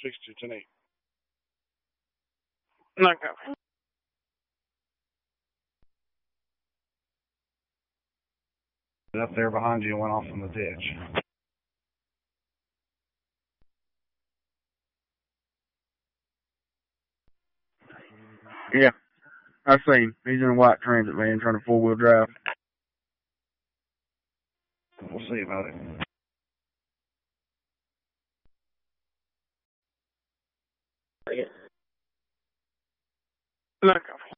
6210. No copy. Up there behind you and went off in the ditch. Yeah, I've seen. He's in a white transit van trying to four-wheel drive. We'll see about it. No copy.